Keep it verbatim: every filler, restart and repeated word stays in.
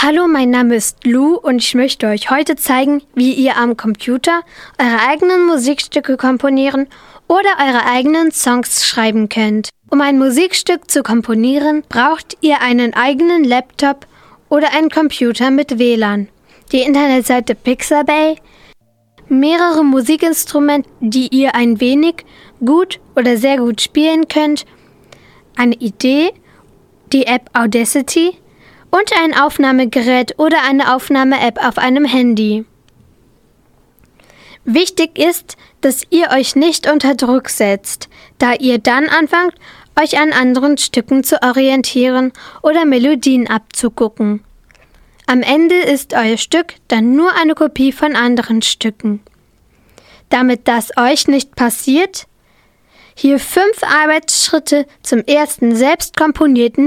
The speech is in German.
Hallo, mein Name ist Lou und ich möchte euch heute zeigen, wie ihr am Computer eure eigenen Musikstücke komponieren oder eure eigenen Songs schreiben könnt. Um ein Musikstück zu komponieren, braucht ihr einen eigenen Laptop oder einen Computer mit W L A N, die Internetseite Pixabay, mehrere Musikinstrumente, die ihr ein wenig, gut oder sehr gut spielen könnt, eine Idee, die App Audacity und ein Aufnahmegerät oder eine Aufnahme-App auf einem Handy. Wichtig ist, dass ihr euch nicht unter Druck setzt, da ihr dann anfangt, euch an anderen Stücken zu orientieren oder Melodien abzugucken. Am Ende ist euer Stück dann nur eine Kopie von anderen Stücken. Damit das euch nicht passiert, hier fünf Arbeitsschritte zum ersten selbst komponierten